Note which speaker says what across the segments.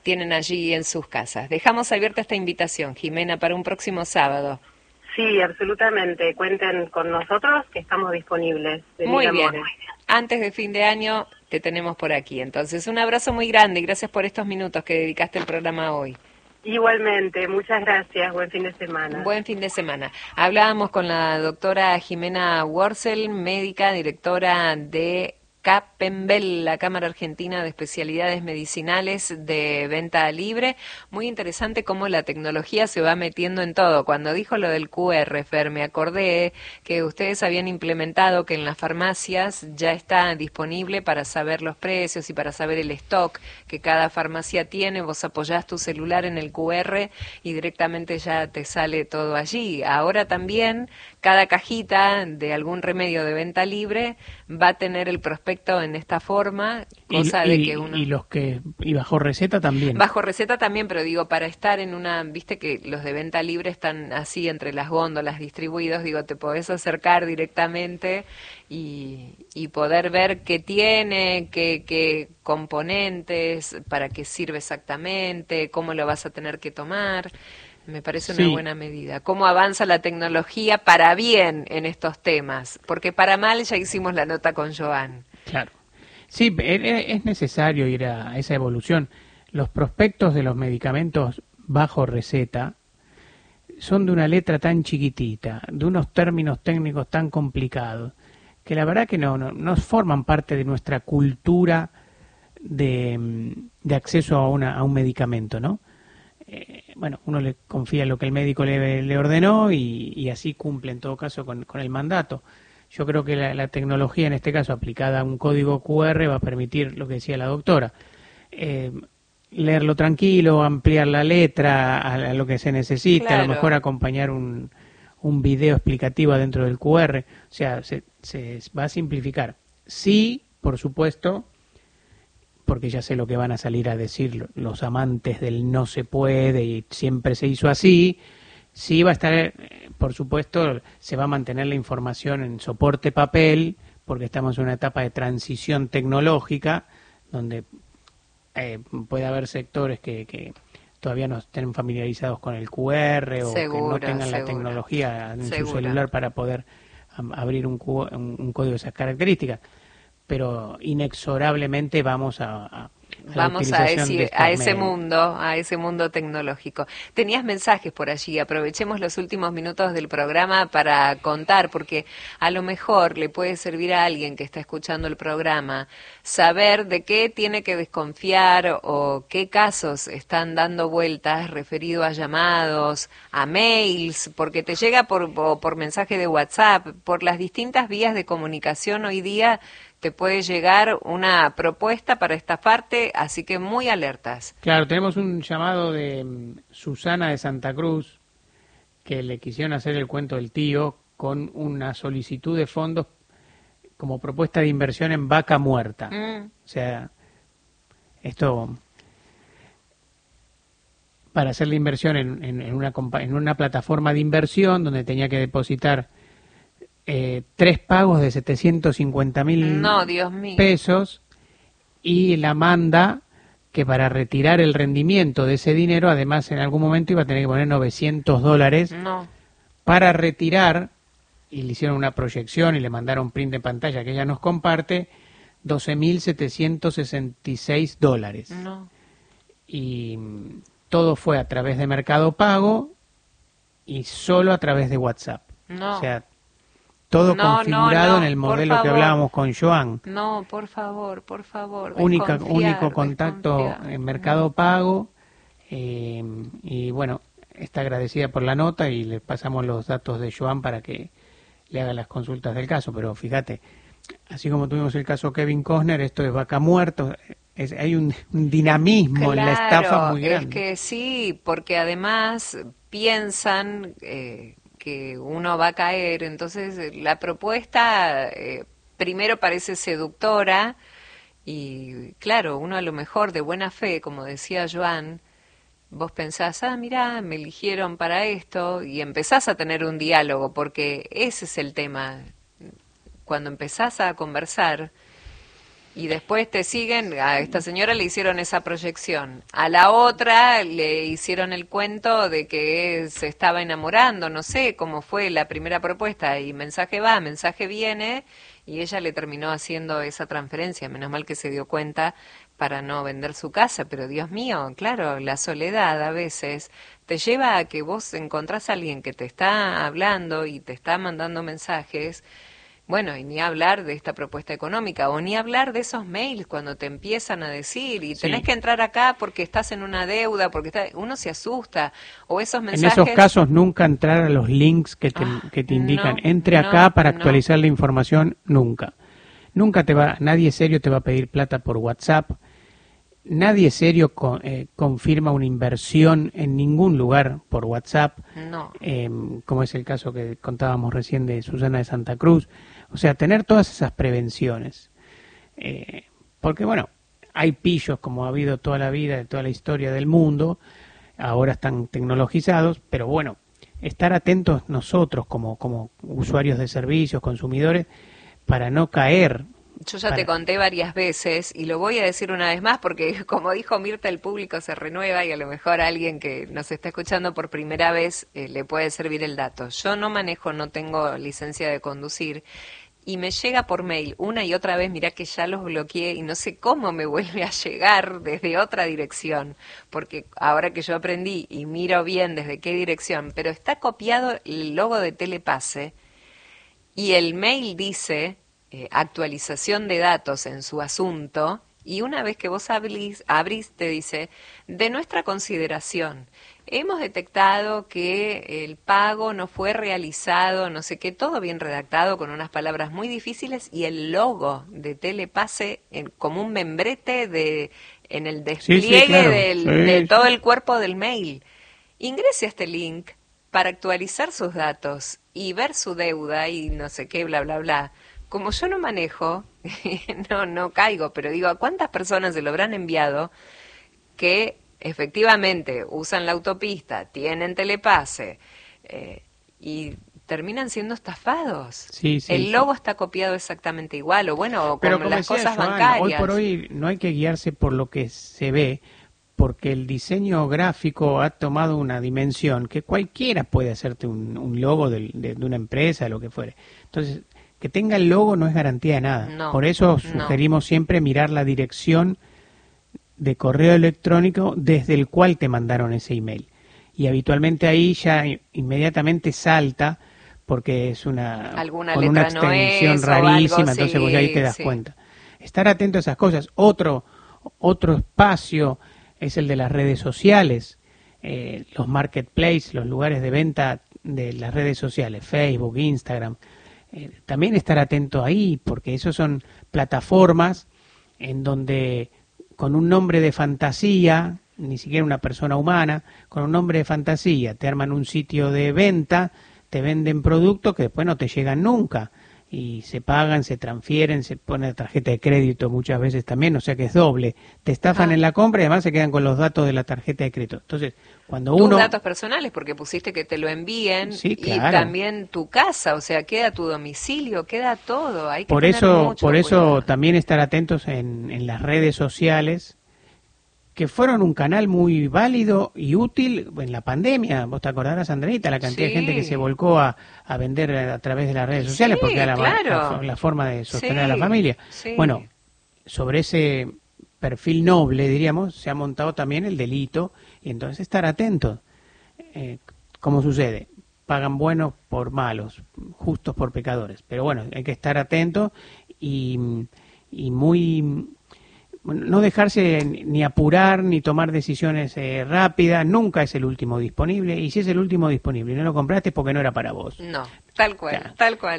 Speaker 1: tienen allí en sus casas. Dejamos abierta esta invitación, Jimena, para un próximo sábado.
Speaker 2: Sí, absolutamente. Cuenten con nosotros que estamos disponibles.
Speaker 1: Muy bien. Antes de fin de año te tenemos por aquí. Entonces, un abrazo muy grande y gracias por estos minutos que dedicaste al programa hoy.
Speaker 2: Igualmente, muchas gracias. Buen fin de semana.
Speaker 1: Buen fin de semana. Hablábamos con la doctora Jimena Worzel, médica, directora de CAPEMBEL, la Cámara Argentina de Especialidades Medicinales de Venta Libre. Muy interesante cómo la tecnología se va metiendo en todo. Cuando dijo lo del QR, Fer, me acordé que ustedes habían implementado que en las farmacias ya está disponible para saber los precios y para saber el stock que cada farmacia tiene. Vos apoyás tu celular en el QR y directamente ya te sale todo allí. Ahora también cada cajita de algún remedio de venta libre va a tener el prospecto en esta forma, cosa de que uno...
Speaker 3: Y bajo receta también.
Speaker 1: Bajo receta también, pero digo, para estar en una... Viste que los de venta libre están así entre las góndolas distribuidos, digo, te podés acercar directamente y poder ver qué tiene, qué componentes, para qué sirve exactamente, cómo lo vas a tener que tomar. Me parece una buena medida. ¿Cómo avanza la tecnología para bien en estos temas? Porque para mal ya hicimos la nota con Joan.
Speaker 3: Claro. Sí, es necesario ir a esa evolución. Los prospectos de los medicamentos bajo receta son de una letra tan chiquitita, de unos términos técnicos tan complicados, que la verdad que no forman parte de nuestra cultura de acceso a un medicamento, ¿no? Bueno, uno le confía en lo que el médico le ordenó y así cumple en todo caso con el mandato. Yo creo que la tecnología, en este caso aplicada a un código QR, va a permitir lo que decía la doctora, leerlo tranquilo, ampliar la letra a lo que se necesita, claro. A lo mejor acompañar un video explicativo dentro del QR, o sea, se va a simplificar. Sí, por supuesto, porque ya sé lo que van a salir a decir los amantes del no se puede y siempre se hizo así. Sí va a estar, por supuesto, se va a mantener la información en soporte papel, porque estamos en una etapa de transición tecnológica, donde puede haber sectores que todavía no estén familiarizados con el QR o que no tengan la tecnología en su celular para poder abrir un código de esas características. Pero inexorablemente vamos a
Speaker 1: ese mundo tecnológico. Tenías mensajes por allí, aprovechemos los últimos minutos del programa para contar, porque a lo mejor le puede servir a alguien que está escuchando el programa saber de qué tiene que desconfiar o qué casos están dando vueltas referido a llamados, a mails, porque te llega por mensaje de WhatsApp, por las distintas vías de comunicación hoy día te puede llegar una propuesta para estafarte, así que muy alertas.
Speaker 3: Claro, tenemos un llamado de Susana de Santa Cruz, que le quisieron hacer el cuento del tío con una solicitud de fondos como propuesta de inversión en vaca muerta. O sea, esto para hacer la inversión en una plataforma de inversión donde tenía que depositar 3 pagos de 750.000 pesos y la manda que para retirar el rendimiento de ese dinero, además en algún momento iba a tener que poner $900 para retirar, y le hicieron una proyección y le mandaron print de pantalla que ella nos comparte, $12.766. Y todo fue a través de Mercado Pago y solo a través de WhatsApp. O sea, todo configurado en el modelo que hablábamos con Joan.
Speaker 1: No, por favor.
Speaker 3: Único contacto en Mercado Pago. Y bueno, está agradecida por la nota y le pasamos los datos de Joan para que le haga las consultas del caso. Pero fíjate, así como tuvimos el caso Kevin Costner, esto es vaca muerto. Hay un dinamismo en la estafa muy grande.
Speaker 1: Es que sí, porque además piensan que uno va a caer, entonces la propuesta primero parece seductora y claro, uno a lo mejor de buena fe, como decía Joan, vos pensás, mirá, me eligieron para esto y empezás a tener un diálogo, porque ese es el tema, cuando empezás a conversar Y después te siguen, a esta señora le hicieron esa proyección, a la otra le hicieron el cuento de que se estaba enamorando, no sé cómo fue la primera propuesta, y mensaje va, mensaje viene, y ella le terminó haciendo esa transferencia, menos mal que se dio cuenta para no vender su casa, pero Dios mío, claro, la soledad a veces te lleva a que vos encontrás a alguien que te está hablando y te está mandando mensajes. Bueno, y ni hablar de esta propuesta económica, o ni hablar de esos mails cuando te empiezan a decir, y tenés que entrar acá porque estás en una deuda, uno se asusta, o esos mensajes...
Speaker 3: En esos casos nunca entrar a los links que te indican, entre acá para actualizar la información, nunca. Nunca nadie serio te va a pedir plata por WhatsApp, nadie serio confirma una inversión en ningún lugar por WhatsApp, como es el caso que contábamos recién de Susana de Santa Cruz. O sea, tener todas esas prevenciones. Porque, bueno, hay pillos como ha habido toda la vida, de toda la historia del mundo, ahora están tecnologizados, pero bueno, estar atentos nosotros como usuarios de servicios, consumidores, para no caer.
Speaker 1: Yo ya te conté varias veces y lo voy a decir una vez más porque, como dijo Mirta, el público se renueva y a lo mejor a alguien que nos está escuchando por primera vez le puede servir el dato. Yo no manejo, no tengo licencia de conducir y me llega por mail una y otra vez, mirá que ya los bloqueé y no sé cómo me vuelve a llegar desde otra dirección, porque ahora que yo aprendí y miro bien desde qué dirección, pero está copiado el logo de Telepase y el mail dice... actualización de datos en su asunto, y una vez que vos abrís te dice, de nuestra consideración, hemos detectado que el pago no fue realizado, no sé qué, todo bien redactado con unas palabras muy difíciles y el logo de Telepase como un membrete en el despliegue de todo el cuerpo del mail. Ingrese a este link para actualizar sus datos y ver su deuda y no sé qué, bla, bla, bla. Como yo no manejo, no caigo, pero digo, ¿a cuántas personas se lo habrán enviado que efectivamente usan la autopista, tienen Telepase y terminan siendo estafados? El logo está copiado exactamente igual, o bueno, como las cosas bancarias.
Speaker 3: Hoy por hoy no hay que guiarse por lo que se ve, porque el diseño gráfico ha tomado una dimensión que cualquiera puede hacerte un logo de una empresa, lo que fuere. Entonces, que tenga el logo no es garantía de nada. Por eso sugerimos siempre mirar la dirección de correo electrónico desde el cual te mandaron ese email. Y habitualmente ahí ya inmediatamente salta porque es con una extensión rarísima, entonces vos ahí te das cuenta. Estar atento a esas cosas. Otro espacio es el de las redes sociales, los marketplaces, los lugares de venta de las redes sociales, Facebook, Instagram. También estar atento ahí, porque esos son plataformas en donde con un nombre de fantasía, ni siquiera una persona humana, con un nombre de fantasía te arman un sitio de venta, te venden productos que después no te llegan nunca y se pagan, se transfieren, se pone tarjeta de crédito muchas veces también, o sea que es doble. Te estafan en la compra y además se quedan con los datos de la tarjeta de crédito. Entonces, cuando
Speaker 1: tus datos personales, porque pusiste que te lo envíen, y también tu casa, o sea, queda tu domicilio, queda todo. Hay que
Speaker 3: por eso también estar atentos en las redes sociales, que fueron un canal muy válido y útil en la pandemia. Vos te acordarás, Andreita, la cantidad de gente que se volcó a vender a través de las redes sociales, porque era la forma de sostener a la familia. Bueno, sobre ese perfil noble, diríamos, se ha montado también el delito, y entonces estar atentos. ¿Cómo sucede? Pagan buenos por malos, justos por pecadores. Pero bueno, hay que estar atentos y no dejarse ni apurar ni tomar decisiones rápidas. Nunca es el último disponible, y si es el último disponible y no lo compraste es porque no era para vos.
Speaker 1: No, tal cual.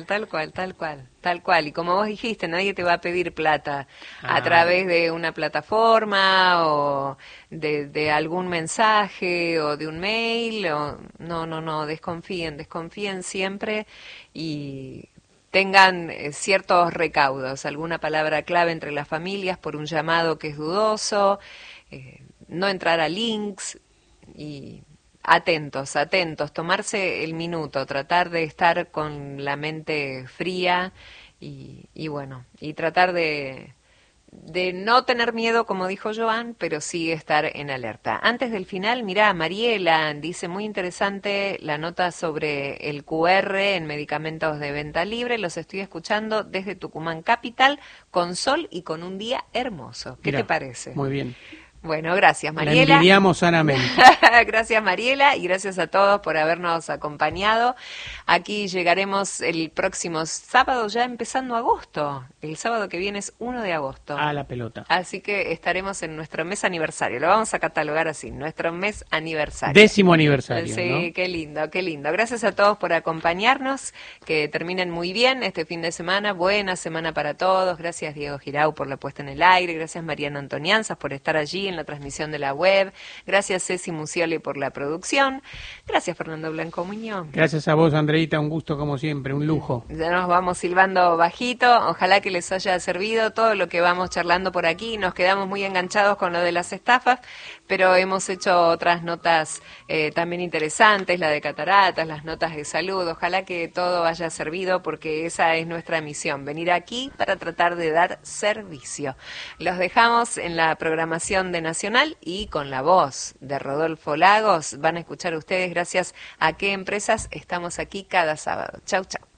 Speaker 1: Y como vos dijiste, nadie te va a pedir plata a través de una plataforma o de algún mensaje o de un mail. No, desconfíen siempre y tengan ciertos recaudos, alguna palabra clave entre las familias por un llamado que es dudoso, no entrar a links y atentos, tomarse el minuto, tratar de estar con la mente fría y bueno, y tratar de de no tener miedo, como dijo Joan, pero sí estar en alerta. Antes del final, mirá, Mariela dice, muy interesante la nota sobre el QR en medicamentos de venta libre. Los estoy escuchando desde Tucumán Capital, con sol y con un día hermoso. ¿Qué te parece?
Speaker 3: Muy bien.
Speaker 1: Bueno, gracias, Mariela.
Speaker 3: La envidiamos sanamente.
Speaker 1: Gracias, Mariela, y gracias a todos por habernos acompañado. Aquí llegaremos el próximo sábado, ya empezando agosto. El sábado que viene es 1 de agosto.
Speaker 3: A la pelota.
Speaker 1: Así que estaremos en nuestro mes aniversario. Lo vamos a catalogar así, nuestro mes aniversario.
Speaker 3: 10º aniversario,
Speaker 1: sí,
Speaker 3: ¿no?
Speaker 1: Qué lindo, qué lindo. Gracias a todos por acompañarnos. Que terminen muy bien este fin de semana. Buena semana para todos. Gracias, Diego Girau, por la puesta en el aire. Gracias, Mariana Antonianzas, por estar allí en la transmisión de la web. Gracias, Ceci Mucioli, por la producción. Gracias, Fernando Blanco Muñoz.
Speaker 3: Gracias a vos, Andreita, un gusto como siempre, un lujo.
Speaker 1: Ya nos vamos silbando bajito. Ojalá que les haya servido todo lo que vamos charlando por aquí. Nos quedamos muy enganchados con lo de las estafas, pero hemos hecho otras notas también interesantes, la de cataratas, las notas de salud. Ojalá que todo haya servido, porque esa es nuestra misión, venir aquí para tratar de dar servicio. Los dejamos en la programación de Nacional y con la voz de Rodolfo Lagos van a escuchar ustedes gracias a qué empresas estamos aquí cada sábado. Chau, chau.